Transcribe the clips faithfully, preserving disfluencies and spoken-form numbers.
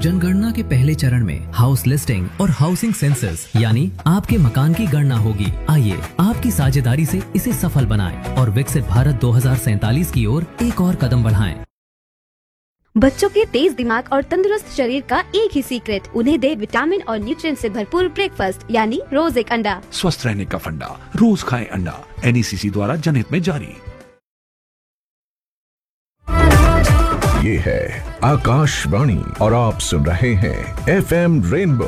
जनगणना के पहले चरण में हाउस लिस्टिंग और हाउसिंग सेंसस यानी आपके मकान की गणना होगी। आइए आपकी साझेदारी से इसे सफल बनाएं और विकसित भारत दो हज़ार सैंतालीस की ओर एक और कदम बढ़ाएं। बच्चों के तेज दिमाग और तंदुरुस्त शरीर का एक ही सीक्रेट, उन्हें दे विटामिन और न्यूट्रिएंट से भरपूर ब्रेकफास्ट यानी रोज एक अंडा। स्वस्थ रहने का फंडा, रोज खाएं अंडा। एन ई सी सी द्वारा जनहित में जारी। ये है आकाशवाणी और आप सुन रहे हैं F M rainbow.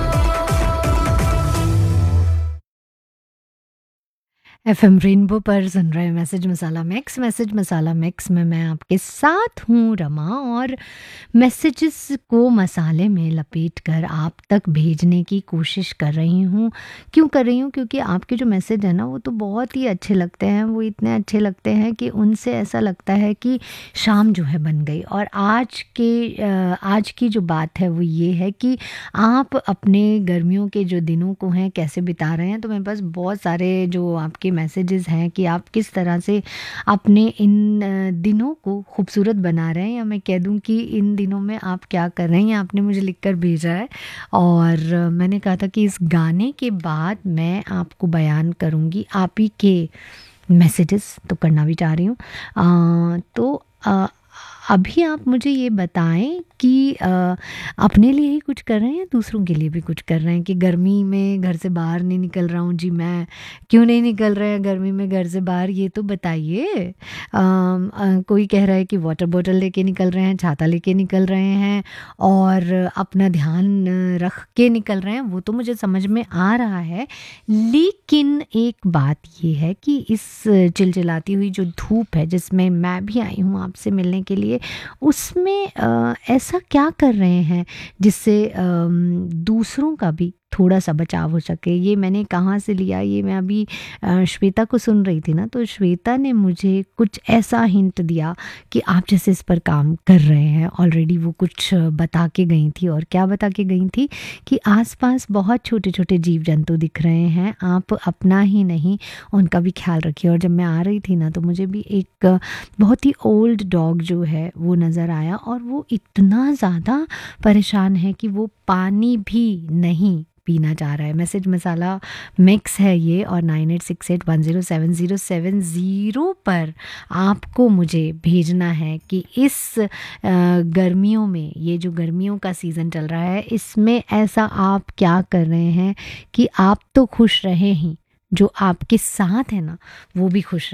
F M rainbow पर सुन रहे मैसेज मसाला मिक्स। मैसेज मसाला मिक्स में मैं आपके साथ हूँ रमा, और मैसेजेस को मसाले में लपेट कर आप तक भेजने की कोशिश कर रही हूँ। क्यों कर रही हूँ? क्योंकि आपके जो मैसेज है ना वो तो बहुत ही अच्छे लगते हैं। वो इतने अच्छे लगते हैं कि उनसे ऐसा लगता है कि शाम जो है बन गई। और आज के आज की जो बात है वो ये है कि आप अपने गर्मियों के जो दिनों को हैं कैसे बिता रहे हैं। तो मेरे पास बहुत सारे जो आपके मैसेजेस हैं कि आप किस तरह से अपने इन दिनों को खूबसूरत बना रहे हैं, या मैं कह दूं कि इन दिनों में आप क्या कर रहे हैं। आपने मुझे लिखकर भेजा है और मैंने कहा था कि इस गाने के बाद मैं आपको बयान करूंगी आप ही के मैसेजेस, तो करना भी चाह रही हूँ। तो आ, अभी आप मुझे ये बताएं कि आ, अपने लिए ही कुछ कर रहे हैं या दूसरों के लिए भी कुछ कर रहे हैं। कि गर्मी में घर से बाहर नहीं निकल रहा हूँ जी मैं, क्यों नहीं निकल रहे हैं गर्मी में घर से बाहर, ये तो बताइए। कोई कह रहा है कि वाटर बॉटल लेके निकल रहे हैं, छाता लेके निकल रहे हैं और अपना ध्यान रख के निकल रहे हैं, वो तो मुझे समझ में आ रहा है। लेकिन एक बात ये है कि इस चिलचिलाती हुई जो धूप है जिसमें मैं भी आई हूँ आपसे मिलने के लिए, उसमें आ, ऐसा क्या कर रहे हैं जिससे दूसरों का भी थोड़ा सा बचाव हो सके। ये मैंने कहाँ से लिया, ये मैं अभी श्वेता को सुन रही थी ना, तो श्वेता ने मुझे कुछ ऐसा हिंट दिया कि आप जैसे इस पर काम कर रहे हैं ऑलरेडी। वो कुछ बता के गई थी, और क्या बता के गई थी कि आसपास बहुत छोटे छोटे जीव जंतु दिख रहे हैं, आप अपना ही नहीं उनका भी ख्याल रखिए। और जब मैं आ रही थी ना तो मुझे भी एक बहुत ही ओल्ड डॉग जो है वो नज़र आया, और वो इतना ज़्यादा परेशान है कि वो पानी भी नहीं पीना चाह रहा है। मैसेज मसाला मिक्स है ये, और nine eight six eight one zero seven zero seven zero पर आपको मुझे भेजना है कि इस गर्मियों में, ये जो गर्मियों का सीज़न चल रहा है, इसमें ऐसा आप क्या कर रहे हैं कि आप तो खुश रहे ही, जो आपके साथ है ना वो भी खुश